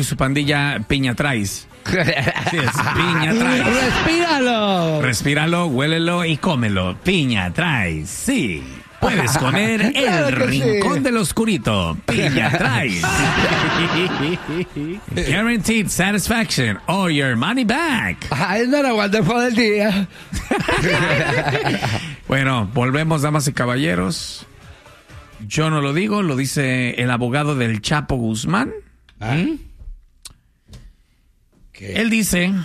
y su pandilla Piña Traes. Sí, es Piña Traes. ¡Respíralo! Respíralo, huélelo y cómelo. Piña Traes, sí. Puedes comer Claro el que rincón sí. del oscurito. Piña Traes. Guaranteed satisfaction or your money back. Ay, no era wonderful del día. Bueno, volvemos, damas y caballeros. Yo no lo digo, lo dice el abogado del Chapo Guzmán. Él dice,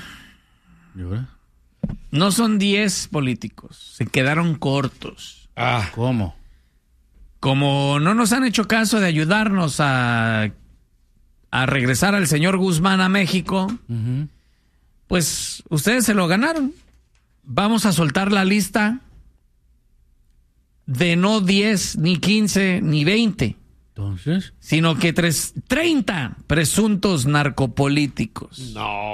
no son 10 políticos, se quedaron cortos. ¿Cómo? Como no nos han hecho caso de ayudarnos a regresar al señor Guzmán a México, pues ustedes se lo ganaron. Vamos a soltar la lista de no 10, ni 15, ni 20. Entonces, Sino que 30 presuntos narcopolíticos. No.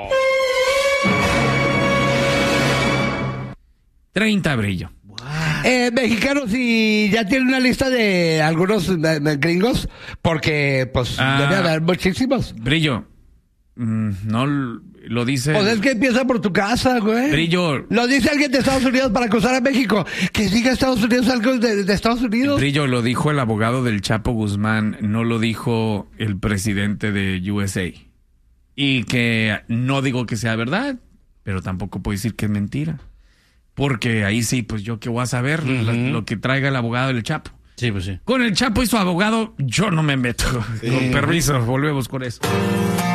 30, Brillo. Mexicanos, y ya tienen una lista de algunos gringos, porque pues debe haber muchísimos. Brillo, no lo dice... Pues es que empieza por tu casa, güey. Brillo... Lo dice alguien de Estados Unidos para acusar a México. Que diga Estados Unidos algo de Estados Unidos. Brillo, lo dijo el abogado del Chapo Guzmán, no lo dijo el presidente de USA. Y que no digo que sea verdad, pero tampoco puedo decir que es mentira. Porque ahí sí, pues yo qué voy a saber lo que traiga el abogado del Chapo. sí, pues sí. Con el Chapo y su abogado, yo no me meto. Con permiso, volvemos con eso.